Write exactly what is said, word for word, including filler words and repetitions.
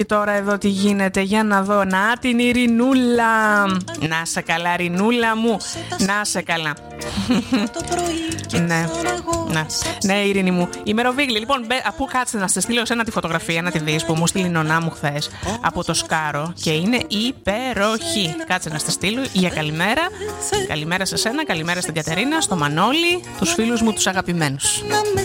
Τώρα εδώ τι γίνεται, για να δω. Να την Ειρηνούλα. Να σε καλά, Ειρηνούλα μου. Να σε καλά. Ναι, ναι, ναι, Ειρήνη μου. Η Μεροβίγλη, λοιπόν, αφού κάτσε να σε στείλω εσένα τη φωτογραφία, να τη δεις που μου στείλει η νονά μου χθες από το Σκάρο και είναι υπέροχη. Κάτσε να σε στείλω για καλημέρα. Καλημέρα σε σένα, καλημέρα στην Κατερίνα, στο Μανώλη, τους φίλους μου τους αγαπημένους.